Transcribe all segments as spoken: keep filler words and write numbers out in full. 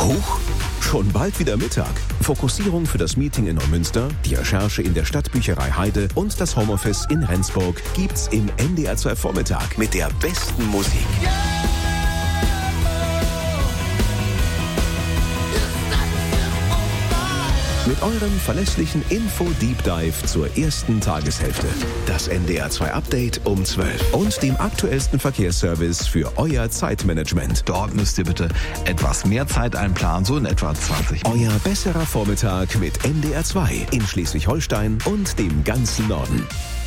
Huch, schon bald wieder Mittag. Fokussierung für das Meeting in Neumünster, die Recherche in der Stadtbücherei Heide und das Homeoffice in Rendsburg gibt's im N D R zwei Vormittag mit der besten Musik. Mit eurem verlässlichen Info-Deep Dive zur ersten Tageshälfte. Das N D R zwei Update um zwölf. Und dem aktuellsten Verkehrsservice für euer Zeitmanagement. Dort müsst ihr bitte etwas mehr Zeit einplanen, so in etwa zwanzig Minuten. Euer besserer Vormittag mit N D R zwei in Schleswig-Holstein und dem ganzen Norden.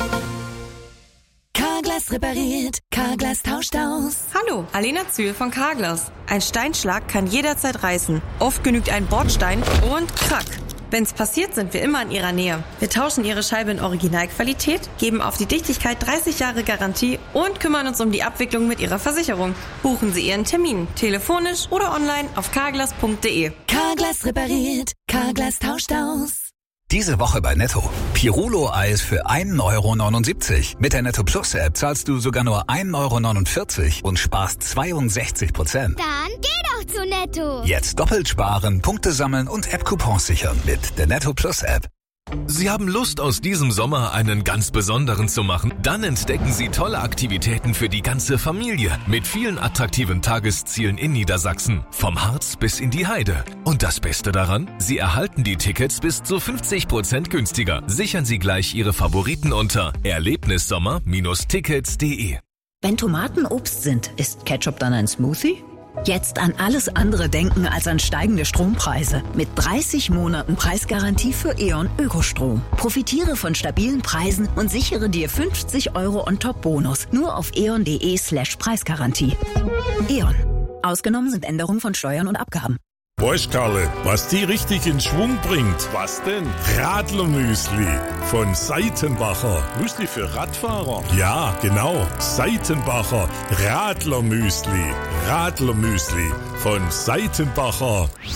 Carglass repariert, Carglass tauscht aus. Hallo, Alena Zühl von Carglass. Ein Steinschlag kann jederzeit reißen. Oft genügt ein Bordstein und krack. Wenn's passiert, sind wir immer in Ihrer Nähe. Wir tauschen Ihre Scheibe in Originalqualität, geben auf die Dichtigkeit dreißig Jahre Garantie und kümmern uns um die Abwicklung mit Ihrer Versicherung. Buchen Sie Ihren Termin, telefonisch oder online auf carglass punkt de. Carglass repariert, Carglass tauscht aus. Diese Woche bei Netto. Pirulo-Eis für ein Euro neunundsiebzig. Mit der Netto Plus App zahlst du sogar nur ein Euro neunundvierzig und sparst zweiundsechzig Prozent. Dann geh doch zu Netto. Jetzt doppelt sparen, Punkte sammeln und App-Coupons sichern mit der Netto Plus App. Sie haben Lust, aus diesem Sommer einen ganz besonderen zu machen? Dann entdecken Sie tolle Aktivitäten für die ganze Familie mit vielen attraktiven Tageszielen in Niedersachsen, vom Harz bis in die Heide. Und das Beste daran? Sie erhalten die Tickets bis zu fünfzig Prozent günstiger. Sichern Sie gleich Ihre Favoriten unter erlebnissommer Bindestrich tickets punkt de. Wenn Tomaten Obst sind, ist Ketchup dann ein Smoothie? Jetzt an alles andere denken als an steigende Strompreise. Mit dreißig Monaten Preisgarantie für E.ON Ökostrom. Profitiere von stabilen Preisen und sichere dir fünfzig Euro On-Top-Bonus. Nur auf eon.de slash Preisgarantie. E.ON. Ausgenommen sind Änderungen von Steuern und Abgaben. Weißt Karle, was die richtig in Schwung bringt? Was denn? Radlermüsli von Seitenbacher. Müsli für Radfahrer? Ja, genau. Seitenbacher Radlermüsli. Radlermüsli von Seitenbacher.